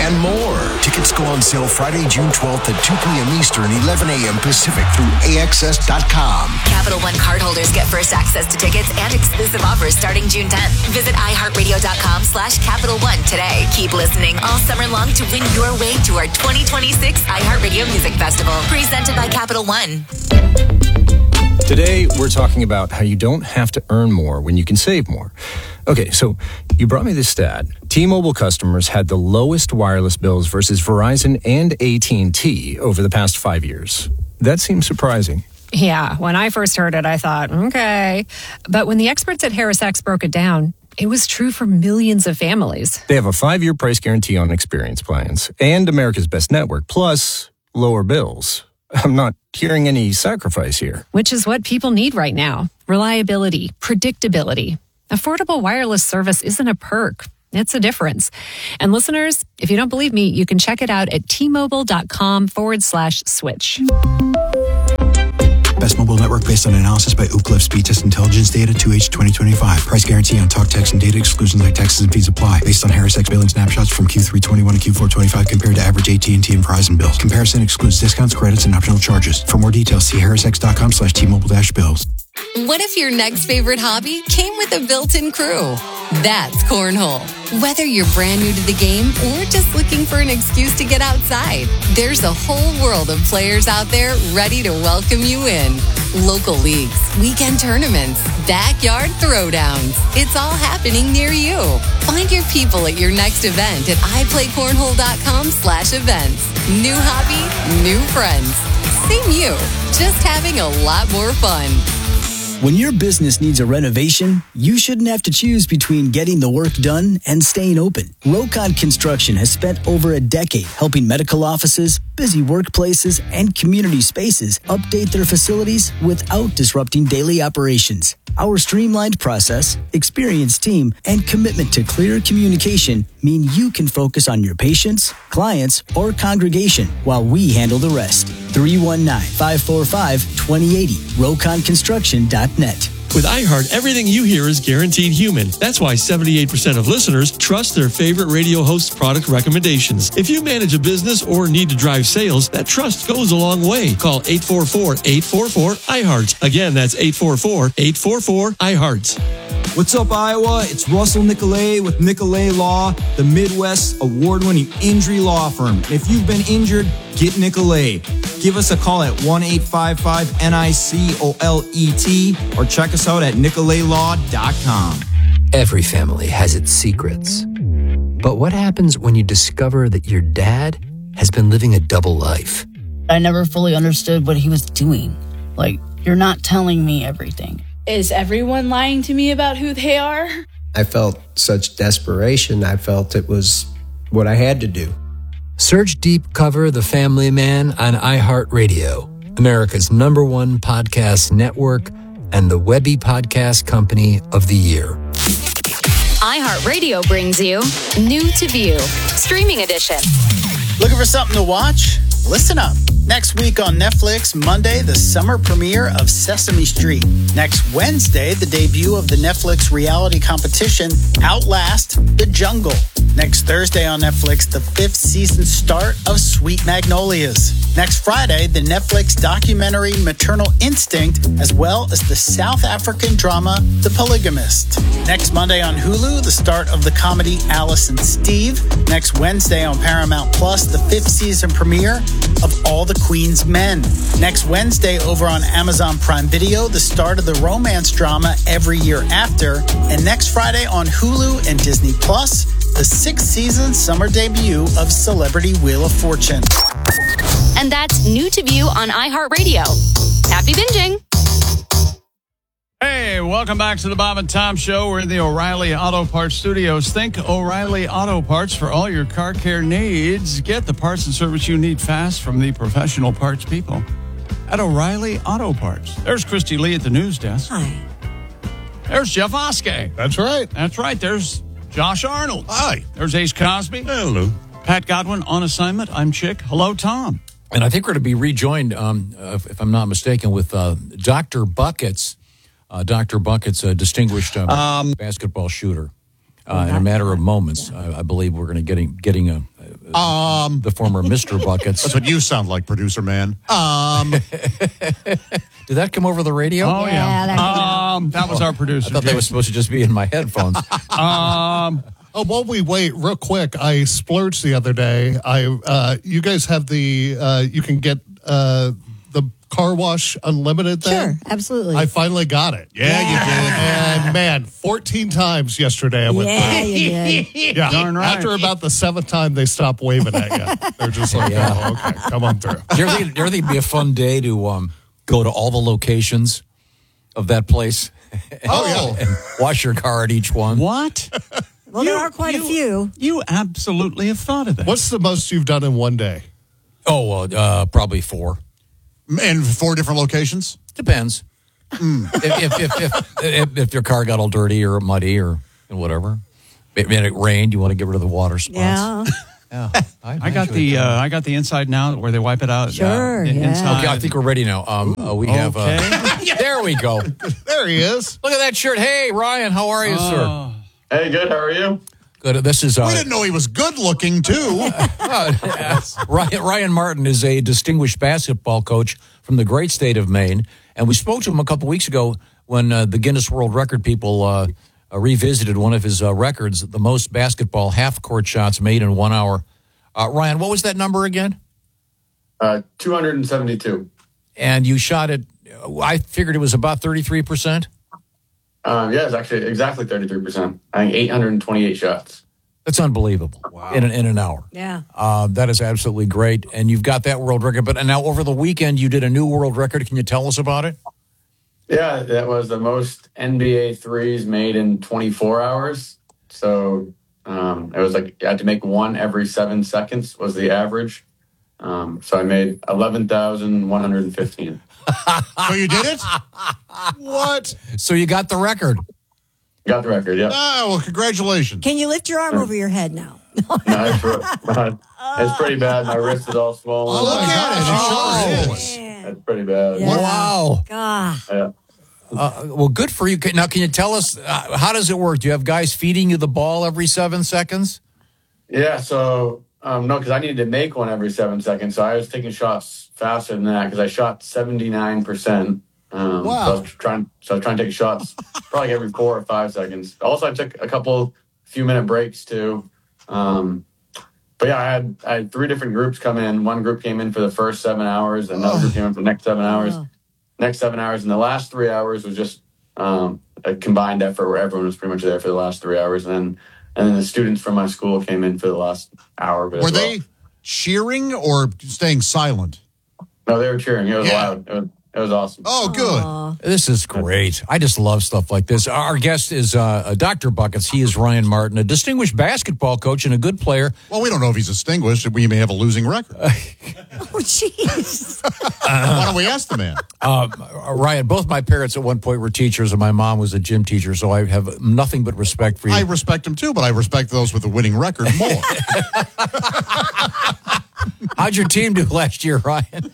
and more. Tickets go on sale Friday, June 12th at 2 p.m. Eastern, 11 a.m. Pacific through AXS.com. Capital One cardholders get first access to tickets and exclusive offers starting June 10th. Visit iHeartRadio.com/Capital One today. Keep listening all summer long to win your way to our 2026 iHeartRadio Music Festival, presented by Capital One. Today, we're talking about how you don't have to earn more when you can save more. Okay, so you brought me this stat. T-Mobile customers had the lowest wireless bills versus Verizon and AT&T over the past 5 years. That seems surprising. Yeah, when I first heard it, I thought, okay. But when the experts at HarrisX broke it down, it was true for millions of families. They have a 5-year price guarantee on experience plans and America's Best Network, plus lower bills. I'm not hearing any sacrifice here. Which is what people need right now. Reliability, predictability. Affordable wireless service isn't a perk. It's a difference. And listeners, if you don't believe me, you can check it out at tmobile.com/switch. Best mobile network based on analysis by Ookla Speed Test Intelligence Data 2H 2025. Price guarantee on talk, text, and data exclusions like taxes and fees apply. Based on HarrisX billing snapshots from Q3 21 to Q4 25 compared to average AT&T and Verizon bills. Comparison excludes discounts, credits, and optional charges. For more details, see harrisx.com/T-Mobile-bills. What if your next favorite hobby came with a built-in crew? That's Cornhole. Whether you're brand new to the game or just looking for an excuse to get outside, there's a whole world of players out there ready to welcome you in. Local leagues, weekend tournaments, backyard throwdowns. It's all happening near you. Find your people at your next event at iPlayCornhole.com/events. New hobby, new friends. Same you, just having a lot more fun. When your business needs a renovation, you shouldn't have to choose between getting the work done and staying open. Rokon Construction has spent over a decade helping medical offices, busy workplaces, and community spaces update their facilities without disrupting daily operations. Our streamlined process, experienced team, and commitment to clear communication mean you can focus on your patients, clients, or congregation while we handle the rest. 319-545-2080, RokonConstruction.net. With iHeart, everything you hear is guaranteed human. That's why 78% of listeners trust their favorite radio host's product recommendations. If you manage a business or need to drive sales, that trust goes a long way. Call 844-844-iHeart. Again, that's 844-844-iHeart. What's up, Iowa? It's Russell Nicolay with Nicolay Law, the Midwest's award-winning injury law firm. And if you've been injured, get Nicolay. Give us a call at 1-855-NICOLET or check us out at nicolaylaw.com. Every family has its secrets. But what happens when you discover that your dad has been living a double life? I never fully understood what he was doing. Like, you're not telling me everything. Is everyone lying to me about who they are? I felt such desperation. I felt it was what I had to do. Search Deep Cover The Family Man on iHeartRadio, America's #1 podcast network and the Webby Podcast Company of the Year. iHeartRadio brings you New to View, Streaming Edition. Looking for something to watch? Listen up. Next week on Netflix, Monday, the summer premiere of Sesame Street. Next Wednesday, the debut of the Netflix reality competition, Outlast: The Jungle. Next Thursday on Netflix, the 5th season start of Sweet Magnolias. Next Friday, the Netflix documentary Maternal Instinct, as well as the South African drama The Polygamist. Next Monday on Hulu, the start of the comedy Alice and Steve. Next Wednesday on Paramount Plus, the 5th season premiere of All the Queen's Men. Next Wednesday over on Amazon Prime Video, the start of the romance drama Every Year After. And next Friday on Hulu and Disney Plus, the 6th season summer debut of Celebrity Wheel of Fortune. And that's New to View on iHeartRadio. Happy binging. Hey, welcome back to the Bob and Tom Show. We're in the O'Reilly Auto Parts Studios. Think O'Reilly Auto Parts for all your car care needs. Get the parts and service you need fast from the professional parts people at O'Reilly Auto Parts. There's Christy Lee at the news desk. Hi. There's Jeff Oskey. That's right. That's right. There's Josh Arnold. Hi. There's Ace Cosby. Hello. Pat Godwin on assignment. I'm Chick. Hello, Tom. And I think we're going to be rejoined, if I'm not mistaken, with Dr. Buckets. Dr. Buckets, a distinguished basketball shooter. In a matter of moments, I believe we're going to getting the former Mr. Buckets. That's what you sound like, producer man. Did that come over the radio? Oh, yeah. That was our producer. I thought they were supposed to just be in my headphones. While we wait, real quick, I splurged the other day. You guys have you can get the car wash unlimited thing? Sure, absolutely. I finally got it. Yeah, you did. And man, 14 times yesterday I went through. Yeah, you did. Yeah. Darn right. After about the 7th time, they stop waving at you. They're just like, oh, okay, come on through. Do you ever think it'd be a fun day to go to all the locations of that place? And wash your car at each one? What? Well, there are quite a few. You absolutely have thought of that. What's the most you've done in one day? Oh, probably 4. In 4 different locations? Depends. If your car got all dirty or muddy or whatever. And it rained, you want to get rid of the water spots. Yeah. Yeah. I got the inside now where they wipe it out. Sure, inside. Okay, I think we're ready now. We have. There we go. There he is. Look at that shirt. Hey, Ryan, how are you, sir? Hey, good. How are you? Good. This is. We didn't know he was good looking too. Ryan Martin is a distinguished basketball coach from the great state of Maine, and we spoke to him a couple weeks ago when the Guinness World Record people revisited one of his records, the most basketball half-court shots made in 1 hour. Ryan, what was that number again? 272. And you shot it, I figured it was about 33%? Yeah, it's actually exactly 33%. I think 828 shots. That's unbelievable. Wow. In an hour. Yeah. That is absolutely great. And you've got that world record. But now over the weekend, you did a new world record. Can you tell us about it? Yeah, that was the most NBA threes made in 24 hours. So it was like you had to make one every 7 seconds was the average. So I made 11,115. So you did it? What? So you got the record. Got the record, yeah. Oh, well, congratulations. Can you lift your arm over your head now? No, it's pretty bad. My wrist is all swollen. Oh, look at it. It's pretty bad. Yeah. Wow. God. Yeah. Well, good for you. Now, can you tell us, how does it work? Do you have guys feeding you the ball every 7 seconds? Yeah, so, no, because I needed to make one every 7 seconds. So I was taking shots faster than that because I shot 79%. Wow. So I was trying to take shots probably every 4 or 5 seconds. Also, I took a few minute breaks too. But yeah, I had 3 different groups come in. One group came in for the first 7 hours. Another group came in for the next 7 hours. Next 7 hours. And the last 3 hours was just a combined effort where everyone was pretty much there for the last 3 hours. And then the students from my school came in for the last hour. Were they cheering or staying silent? No, they were cheering. It was loud. It was awesome. Oh, good. Aww. This is great. I just love stuff like this. Our guest is Dr. Buckets. He is Ryan Martin, a distinguished basketball coach and a good player. Well, we don't know if he's distinguished. We may have a losing record. Oh, jeez. Why don't we ask the man? Ryan, both my parents at one point were teachers, and my mom was a gym teacher, so I have nothing but respect for you. I respect him, too, but I respect those with a winning record more. How'd your team do last year, Ryan?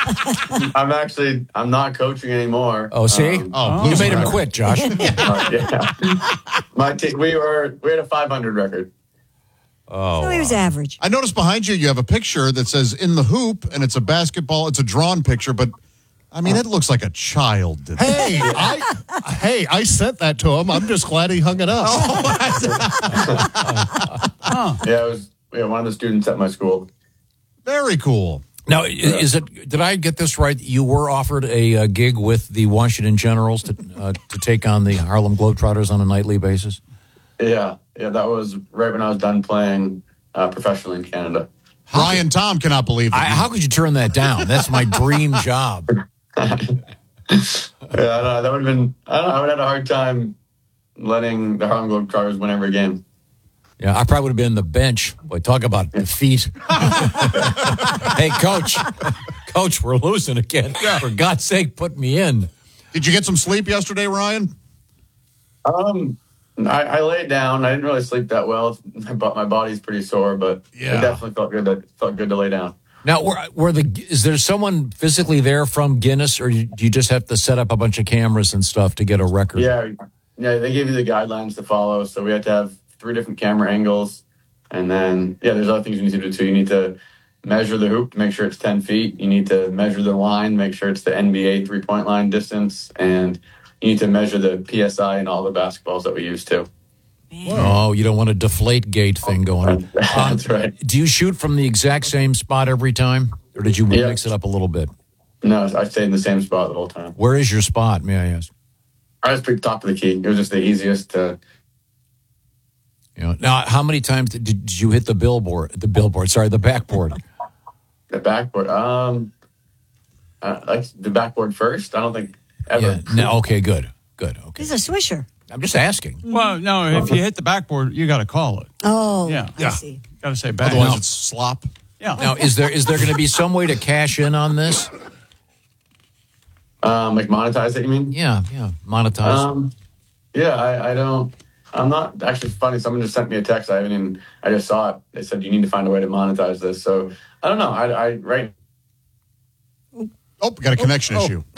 I'm not coaching anymore. Oh, see? You made him quit, Josh. Yeah. My team, we had a 500 record. Oh, So he was average. I noticed behind you have a picture that says "In the Hoop," and it's a basketball. It's a drawn picture, but I mean, it looks like a child did. Hey, I sent that to him. I'm just glad he hung it up. Yeah, it was one of the students at my school. Very cool. Now, is it? Did I get this right? You were offered a gig with the Washington Generals to take on the Harlem Globetrotters on a nightly basis? Yeah, that was right when I was done playing professionally in Canada. Ryan Tom cannot believe that. How could you turn that down? That's my dream job. Yeah, that would have been. I don't know. I would have had a hard time letting the Harlem Globetrotters win every game. Yeah, I probably would have been on the bench. Boy, talk about defeat. Hey, Coach, we're losing again. Yeah. For God's sake, put me in. Did you get some sleep yesterday, Ryan? I laid down. I didn't really sleep that well. My body's pretty sore, but it definitely felt good. It felt good to lay down. Now, is there someone physically there from Guinness, or do you just have to set up a bunch of cameras and stuff to get a record? Yeah, they gave you the guidelines to follow, so we had to have 3 different camera angles, And then, there's other things you need to do too. You need to measure the hoop to make sure it's 10 feet. You need to measure the line, make sure it's the NBA 3-point line distance. And you need to measure the PSI in all the basketballs that we use too. Oh, you don't want a deflate gate thing going on. That's right. Do you shoot from the exact same spot every time? Or did you mix it up a little bit? No, I stayed in the same spot the whole time. Where is your spot, may I ask? I was pretty top of the key. It was just the easiest to... Now, how many times did you hit the backboard? The backboard? Like the backboard first? I don't think ever. Yeah. No, okay, good. Okay. He's a swisher. I'm just asking. Well, no, if you hit the backboard, you got to call it. Oh, yeah. I see. Got to say back. Otherwise, it's slop. Yeah. Now, is there going to be some way to cash in on this? Like monetize it, you mean? Yeah, monetize. I don't. I'm not actually funny. Someone just sent me a text. I just saw it. They said you need to find a way to monetize this. So I don't know. Oh, we got a connection issue.